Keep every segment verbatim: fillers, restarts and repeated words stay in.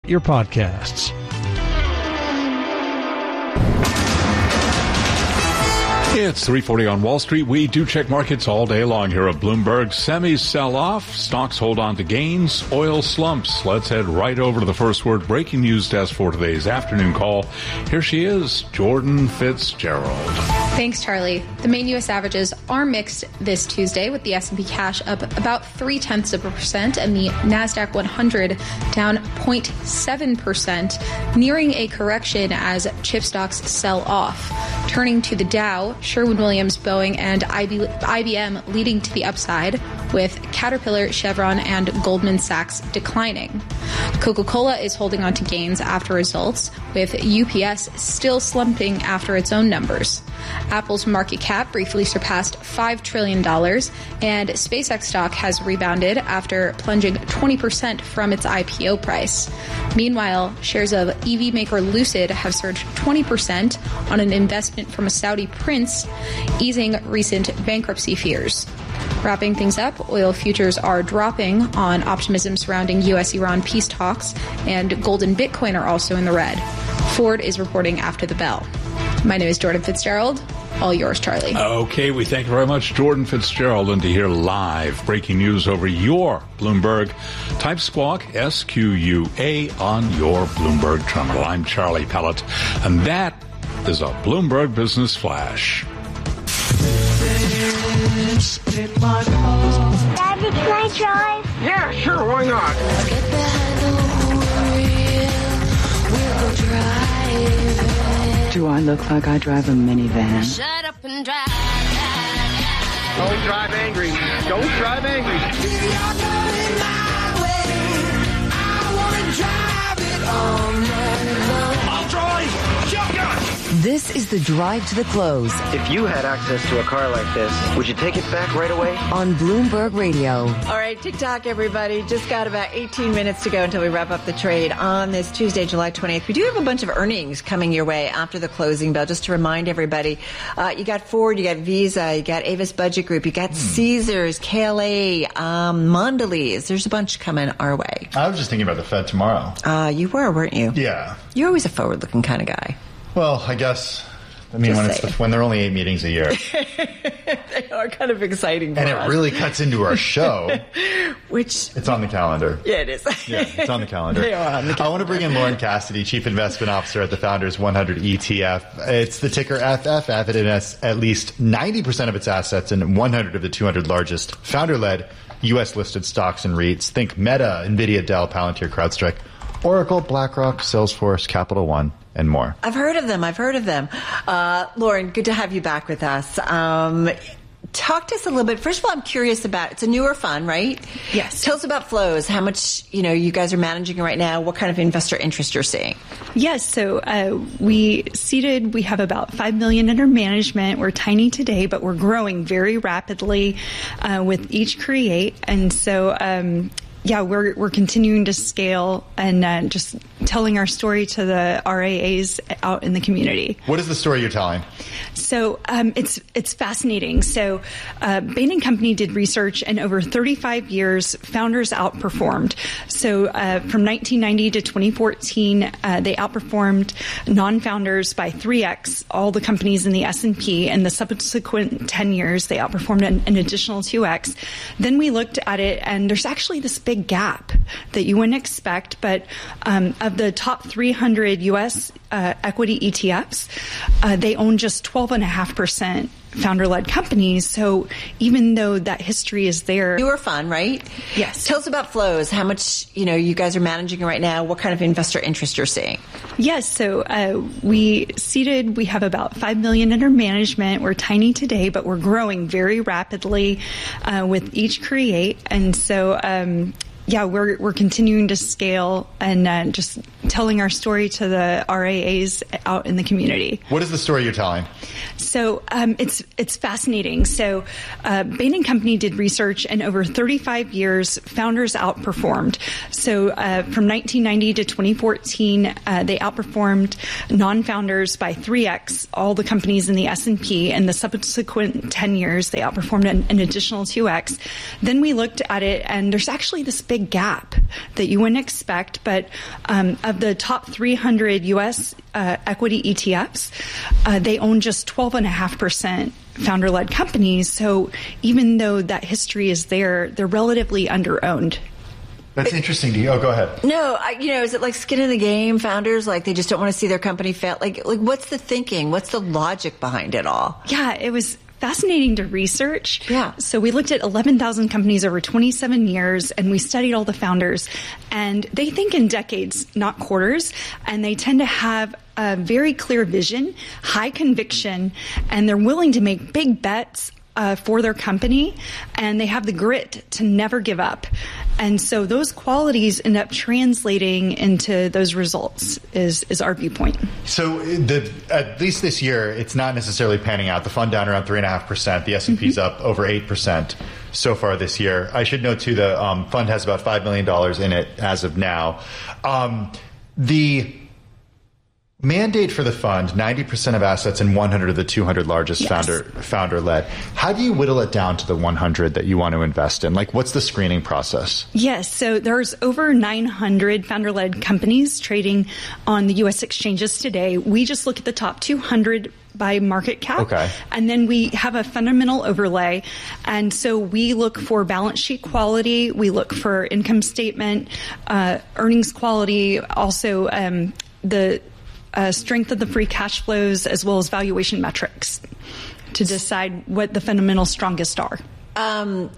your podcasts. It's three forty on Wall Street. We do check markets all day long here at Bloomberg. Semis sell off. Stocks hold on to gains. Oil slumps. Let's head right over to the First Word breaking news desk for today's afternoon call. Here she is, Jordan Fitzgerald. Thanks, Charlie. The main U S averages are mixed this Tuesday, with the S and P cash up about three-tenths of a percent and the NASDAQ one hundred down zero point seven percent, nearing a correction as chip stocks sell off. Turning to the Dow, Sherwin-Williams, Boeing, and I B M leading to the upside, with Caterpillar, Chevron, and Goldman Sachs declining. Coca-Cola is holding on to gains after results, with U P S still slumping after its own numbers. Apple's market cap briefly surpassed five trillion dollars, and SpaceX stock has rebounded after plunging twenty percent from its I P O price. Meanwhile, shares of E V maker Lucid have surged twenty percent on an investment from a Saudi prince, easing recent bankruptcy fears. Wrapping things up, oil futures are dropping on optimism surrounding U S Iran peace talks, and gold and Bitcoin are also in the red. Ford is reporting after the bell. My name is Jordan Fitzgerald. All yours, Charlie. Okay, we thank you very much, Jordan Fitzgerald. And to hear live breaking news over your Bloomberg, type Squawk, S Q U A, on your Bloomberg terminal. I'm Charlie Pellet, and that is a Bloomberg Business Flash. Daddy, can I drive? Yeah, sure, why not? Get behind the wheel, we'll go drive. Do I look like I drive a minivan? Shut up and drive. Don't drive angry. Don't drive angry. You're going my way. I want to drive it all night long. I'll drive. Shotgun. This is the Drive to the Close If you had access to a car like this, would you take it back right away? on Bloomberg Radio. All right, TikTok, everybody. Just got about eighteen minutes to go until we wrap up the trade on this Tuesday, July twentieth. We do have a bunch of earnings coming your way after the closing bell. Just to remind everybody, uh, you got Ford, you got Visa, you got Avis Budget Group, you got mm. Caesars, K L A, um, Mondelez. There's a bunch coming our way. I was just thinking about the Fed tomorrow. Uh, you were, weren't you? Yeah. You're always a forward-looking kind of guy. Well, I guess, I mean, Just when it's the, when there are only eight meetings a year. They are kind of exciting for And us. it really cuts into our show. Which... It's on the calendar. Yeah, it is. Yeah, it's on the calendar. They are on the calendar. I want to bring in Lauren Cassidy, Chief Investment Officer at the Founders one hundred E T F. It's the ticker F F F. It has at least ninety percent of its assets in one hundred of the two hundred largest founder-led U S-listed stocks and REITs. Think Meta, NVIDIA, Dell, Palantir, CrowdStrike, Oracle, BlackRock, Salesforce, Capital One, and more. I've heard of them. I've heard of them. Uh, Lauren, good to have you back with us. Um, talk to us a little bit. First of all, I'm curious about, it's a newer fund, right? Yes. Tell us about flows, how much, you know, you guys are managing right now, what kind of investor interest you're seeing. Yes, so uh, we seeded, we have about five million under management. We're tiny today, but we're growing very rapidly uh, with each create. And so, um, yeah, we're we're continuing to scale and uh, just telling our story to the R I As out in the community. What is the story you're telling? So um, it's it's fascinating. So uh, Bain and Company did research, and over thirty-five years, founders outperformed. So uh, from nineteen ninety to twenty fourteen, uh, they outperformed non-founders by three x all the companies in the S and P. And the subsequent ten years, they outperformed an, an additional two x. Then we looked at it, and there's actually this big gap that you wouldn't expect, but um, of the top three hundred U S uh, equity E T Fs, uh, they own just twelve point five percent founder-led companies. So even though that history is there. Newer fund, right? Yes. Tell us about flows, how much, you know, you guys are managing right now, what kind of investor interest you're seeing. Yes, so uh, we seeded, we have about five million under management. We're tiny today, but we're growing very rapidly uh, with each create. And so, um, yeah, we're we're continuing to scale and uh, just telling our story to the R I As out in the community. What is the story you're telling? So um, it's it's fascinating. So uh, Bain and Company did research, and over thirty-five years, founders outperformed. So uh, from nineteen ninety to twenty fourteen, uh, they outperformed non-founders by three x all the companies in the S and P. And the subsequent ten years, they outperformed an, an additional two x. Then we looked at it, and there's actually this big big gap that you wouldn't expect. But um, of the top three hundred U S uh, equity E T Fs, uh, they own just twelve point five percent founder-led companies. So even though that history is there, they're relatively under-owned. That's interesting to you. Oh, go ahead. No, I, you know, is it like skin in the game? Founders, like they just don't want to see their company fail. Like, like what's the thinking? What's the logic behind it all? Yeah, it was fascinating to research. Yeah. So we looked at eleven thousand companies over twenty-seven years, and we studied all the founders. And they think in decades, not quarters, and they tend to have a very clear vision, high conviction, and they're willing to make big bets Uh, for their company, and they have the grit to never give up. And so those qualities end up translating into those results is, is our viewpoint. So the, at least this year, it's not necessarily panning out. The fund down around three point five percent. The S and P's mm-hmm. up over eight percent so far this year. I should note, too, the um, fund has about five million dollars in it as of now. Um, the mandate for the fund, ninety percent of assets in one hundred of the two hundred largest yes. founder founder led. How do you whittle it down to the one hundred that you want to invest in? Like, what's the screening process? Yes, so there's over nine hundred founder-led companies trading on the U S exchanges today. We just look at the top two hundred by market cap. Okay. And then we have a fundamental overlay. And so we look for balance sheet quality. We look for income statement, uh, earnings quality, also um, the Uh, strength of the free cash flows, as well as valuation metrics to decide what the fundamental strongest are. Um,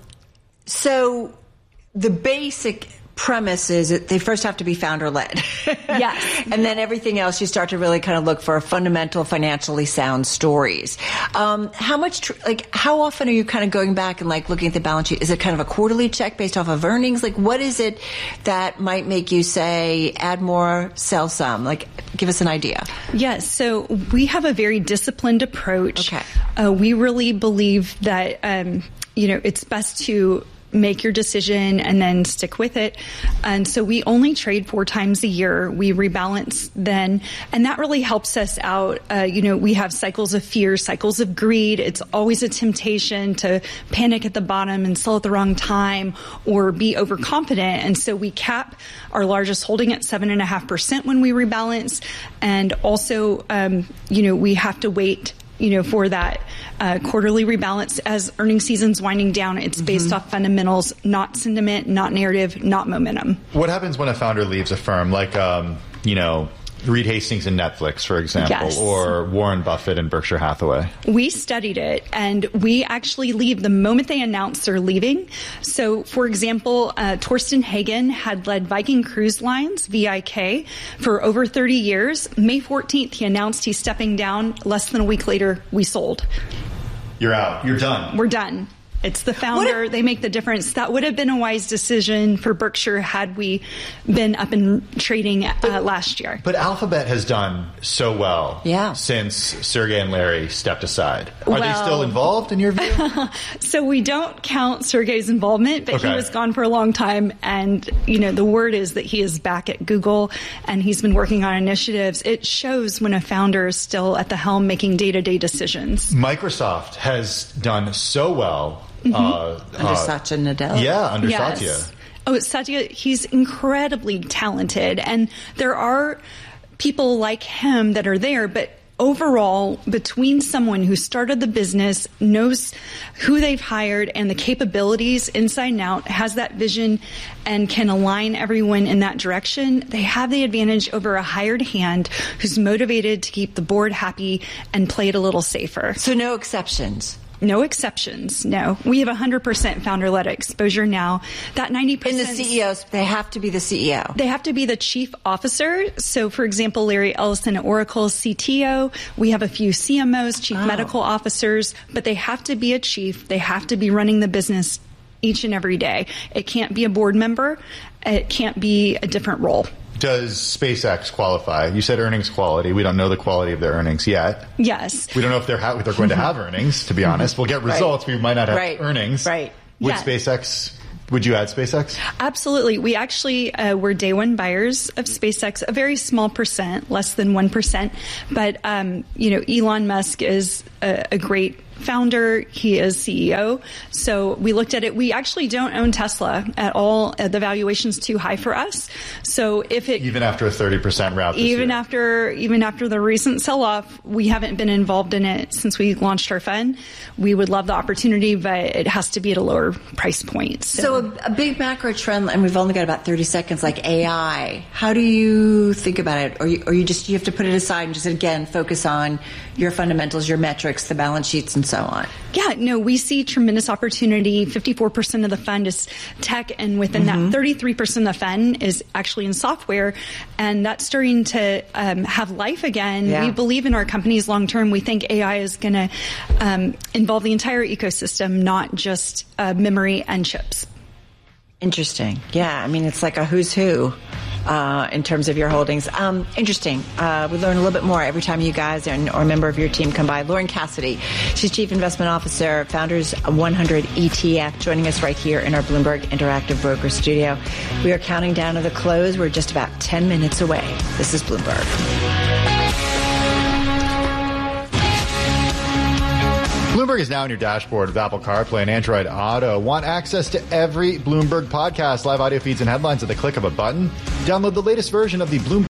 so the basic premise is that they first have to be founder-led. Yes. And then everything else, you start to really kind of look for fundamental, financially sound stories. Um, how much, tr- like, how often are you kind of going back and, like, looking at the balance sheet? Is it kind of a quarterly check based off of earnings? Like, what is it that might make you say, add more, sell some? Like, give us an idea. Yes. So we have a very disciplined approach. Okay. Uh, we really believe that, um, you know, it's best to make your decision and then stick with it. And so we only trade four times a year. We rebalance then, and that really helps us out. Uh, you know, we have cycles of fear, cycles of greed. It's always a temptation to panic at the bottom and sell at the wrong time or be overconfident. And so we cap our largest holding at seven and a half percent when we rebalance. And also, um, you know, we have to wait you know, for that uh, quarterly rebalance as earnings season's winding down. It's based mm-hmm. off fundamentals, not sentiment, not narrative, not momentum. What happens when a founder leaves a firm, like, um, you know, Reed Hastings and Netflix, for example, yes. or Warren Buffett and Berkshire Hathaway? We studied it, and we actually leave the moment they announce they're leaving. So, for example, uh, Torsten Hagen had led Viking Cruise Lines, V I K, for over thirty years. May fourteenth, he announced he's stepping down. Less than a week later, we sold. You're out. You're done. We're done. It's the founder. If, they make the difference. That would have been a wise decision for Berkshire had we been up and trading uh, but, last year. But Alphabet has done so well yeah. since Sergey and Larry stepped aside. Are well, they still involved in your view? So we don't count Sergey's involvement, but okay. he was gone for a long time. And, you know, the word is that he is back at Google and he's been working on initiatives. It shows when a founder is still at the helm making day-to-day decisions. Microsoft has done so well. Mm-hmm. Uh, under uh, Satya Nadella. Yeah, under yes. Satya. Oh, Satya, he's incredibly talented. And there are people like him that are there, but overall, between someone who started the business, knows who they've hired and the capabilities inside and out, has that vision and can align everyone in that direction, they have the advantage over a hired hand who's motivated to keep the board happy and play it a little safer. So no exceptions. No exceptions, no. We have one hundred percent founder-led exposure now. That ninety percent... And the C E Os, they have to be the C E O. They have to be the chief officer. So, for example, Larry Ellison at Oracle, C T O. We have a few C M Os, chief oh. medical officers, but they have to be a chief. They have to be running the business each and every day. It can't be a board member. It can't be a different role. Does SpaceX qualify? You said earnings quality. We don't know the quality of their earnings yet. Yes. We don't know if they're, ha- if they're going to have earnings, to be honest. We'll get results. Right. We might not have right. earnings. Right. Would yeah. SpaceX... Would you add SpaceX? Absolutely. We actually uh, were day one buyers of SpaceX, a very small percent, less than one percent. But, um, you know, Elon Musk is a, a great founder. He is C E O. So we looked at it. We actually don't own Tesla at all. Uh, the valuation's too high for us. So if it even after a thirty percent route, this even year. after even after the recent sell-off, we haven't been involved in it since we launched our fund. We would love the opportunity, but it has to be at a lower price point. So, so a, a big macro trend, and we've only got about thirty seconds, like A I. How do you think about it? Or you, or you just you have to put it aside and just again focus on your fundamentals, your metrics, the balance sheets, and so on? Yeah, no, we see tremendous opportunity. fifty-four percent of the fund is tech, and within mm-hmm. that, thirty-three percent of the fund is actually in software, and that's starting to um, have life again. Yeah. We believe in our companies long term. We think A I is going to um, involve the entire ecosystem, not just uh, memory and chips. Interesting. Yeah, I mean, it's like a who's who. Uh, in terms of your holdings. Um, interesting. Uh, we learn a little bit more every time you guys and, or a member of your team come by. Lauren Cassidy, she's Chief Investment Officer, Founders one hundred E T F, joining us right here in our Bloomberg Interactive Broker studio. We are counting down to the close. We're just about ten minutes away. This is Bloomberg. Bloomberg is now on your dashboard with Apple CarPlay and Android Auto. Want access to every Bloomberg podcast, live audio feeds, and headlines at the click of a button? Download the latest version of the Bloomberg